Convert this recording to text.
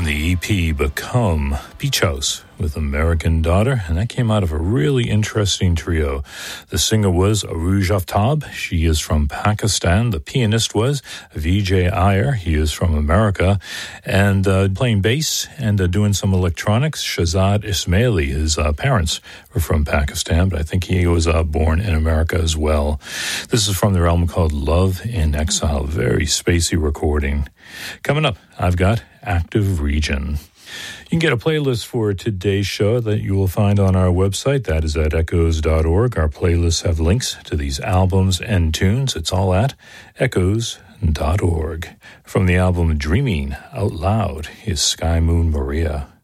the EP Become, Beach House with American Daughter, and that came out of a really interesting trio. The singer was Arooj Aftab. She is from Pakistan. The pianist was Vijay Iyer. He is from America. And playing bass and doing some electronics, Shahzad Ismaili. His parents were from Pakistan, but I think he was born in America as well. This is from their album called Love in Exile. Very spacey recording. Coming up, I've got Active Region. You can get a playlist for today's show that you will find on our website. That is at echoes.org. Our playlists have links to these albums and tunes. It's all at echoes.org. From the album Dreaming Out Loud is Sky Moon Maria.